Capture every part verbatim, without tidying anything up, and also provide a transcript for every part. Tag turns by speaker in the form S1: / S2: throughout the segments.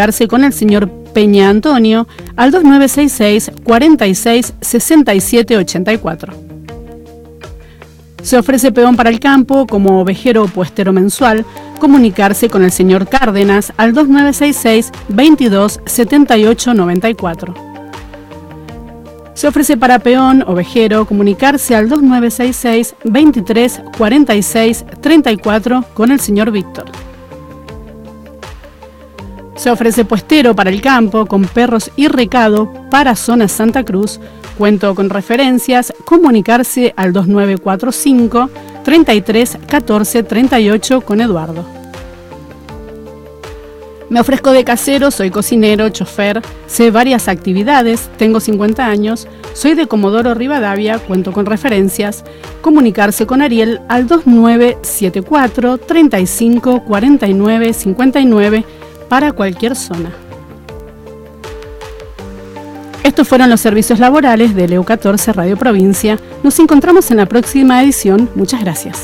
S1: con el señor Peña Antonio al dos nueve seis seis, cuarenta y seis, sesenta y siete ochenta y cuatro. Se ofrece peón para el campo como ovejero o puestero mensual. Comunicarse con el señor Cárdenas al dos nueve seis seis, veintidós, setenta y ocho noventa y cuatro. Se ofrece para peón, ovejero, comunicarse al dos nueve seis seis, veintitrés, cuarenta y seis, treinta y cuatro con el señor Víctor. Se ofrece puestero para el campo con perros y recado para zona Santa Cruz. Cuento con referencias. Comunicarse al dos nueve cuatro cinco, treinta y tres, catorce, treinta y ocho con Eduardo. Me ofrezco de casero, soy cocinero, chofer, sé varias actividades, tengo cincuenta años, soy de Comodoro Rivadavia, cuento con referencias. Comunicarse con Ariel al dos nueve siete cuatro, treinta y cinco, cuarenta y nueve, cincuenta y nueve para cualquier zona. Estos fueron los servicios laborales de L E U catorce Radio Provincia. Nos encontramos en la próxima edición. Muchas gracias.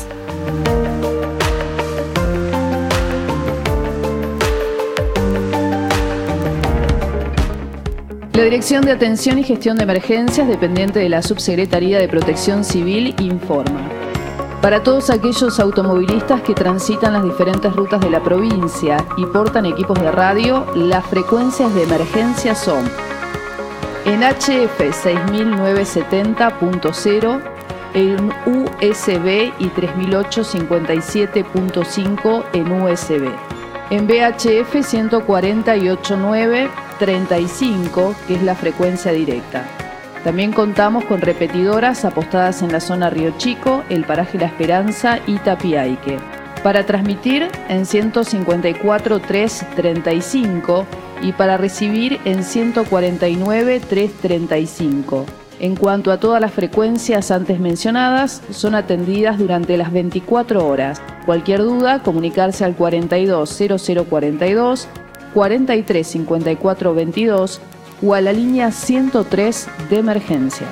S2: La Dirección de Atención y Gestión de Emergencias, dependiente de la Subsecretaría de Protección Civil, informa. Para todos aquellos automovilistas que transitan las diferentes rutas de la provincia y portan equipos de radio, las frecuencias de emergencia son en H F seis mil novecientos setenta punto cero, en U S B y tres mil ochocientos cincuenta y siete punto cinco en U S B. En V H F ciento cuarenta y ocho punto nueve, treinta y cinco, que es la frecuencia directa. También contamos con repetidoras apostadas en la zona Río Chico, el paraje La Esperanza y Tapiaique. Para transmitir en ciento cincuenta y cuatro punto tres, treinta y cinco y para recibir en ciento cuarenta y nueve punto tres, treinta y cinco. En cuanto a todas las frecuencias antes mencionadas, son atendidas durante las veinticuatro horas. Cualquier duda, comunicarse al cuarenta y dos cero cero cuarenta y dos, cuarenta y tres cincuenta y cuatro veintidós o a la línea ciento tres de emergencias.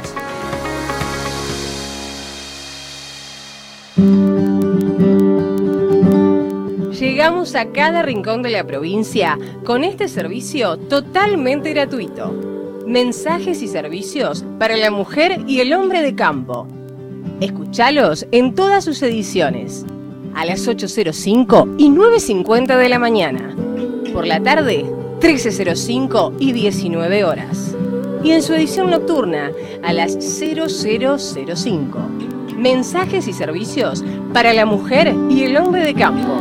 S3: Llegamos a cada rincón de la provincia con este servicio totalmente gratuito. Mensajes y servicios para la mujer y el hombre de campo. Escuchalos en todas sus ediciones, a las ocho cero cinco y nueve cincuenta de la mañana. Por la tarde, trece cero cinco y diecinueve horas. Y en su edición nocturna, a las cero cero cero cinco. Mensajes y servicios para la mujer y el hombre de campo.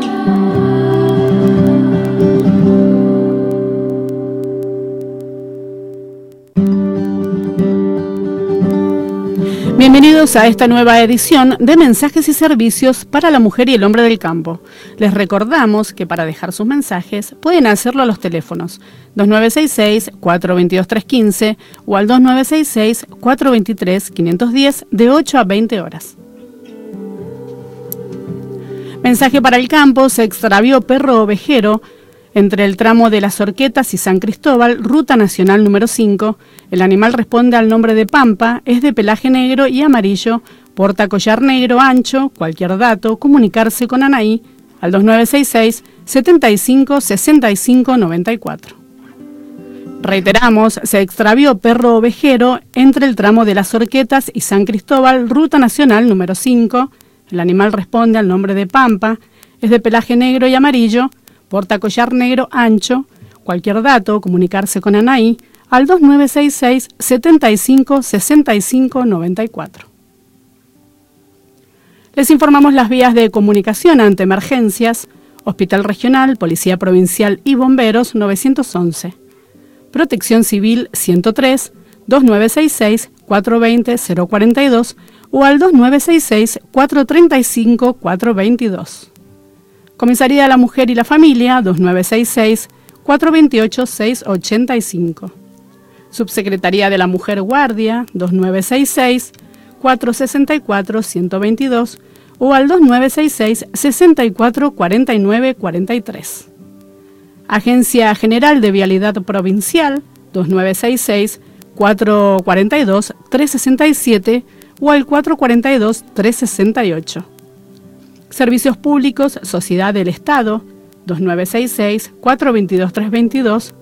S1: Bienvenidos a esta nueva edición de Mensajes y Servicios para la Mujer y el Hombre del Campo. Les recordamos que para dejar sus mensajes pueden hacerlo a los teléfonos dos nueve seis seis, cuatro dos dos, tres uno cinco o al dos nueve seis seis, cuatro dos tres, cinco uno cero de ocho a veinte horas. Mensaje para el campo: se extravió perro ovejero entre el tramo de Las Horquetas y San Cristóbal, ruta nacional número cinco. El animal responde al nombre de Pampa, es de pelaje negro y amarillo, porta collar negro ancho. Cualquier dato, comunicarse con Anaí al dos nueve seis seis, setenta y cinco, sesenta y cinco noventa y cuatro. Reiteramos, se extravió perro ovejero entre el tramo de Las Horquetas y San Cristóbal, ruta nacional número cinco. El animal responde al nombre de Pampa, es de pelaje negro y amarillo, porta collar negro ancho. Cualquier dato, comunicarse con Anaí al dos nueve seis seis, setenta y cinco, sesenta y cinco noventa y cuatro. Les informamos las vías de comunicación ante emergencias: Hospital Regional, Policía Provincial y Bomberos novecientos once. Protección Civil ciento tres, dos nueve seis seis, cuatro dos cero, cero cuatro dos o al dos nueve seis seis, cuatro tres cinco, cuatro dos dos. Comisaría de la Mujer y la Familia dos nueve seis seis, cuatro dos ocho, seis ocho cinco. Subsecretaría de la Mujer Guardia dos nueve seis seis, cuatro seis cuatro, uno cero dos dos o al dos nueve seis seis, sesenta y cuatro, cuarenta y nueve, cuarenta y tres. Agencia General de Vialidad Provincial dos nueve seis seis, cuatro cuatro dos, tres seis siete o al cuatro cuatro dos, tres seis ocho. Servicios Públicos, Sociedad del Estado dos nueve seis seis, cuatro dos dos, tres dos dos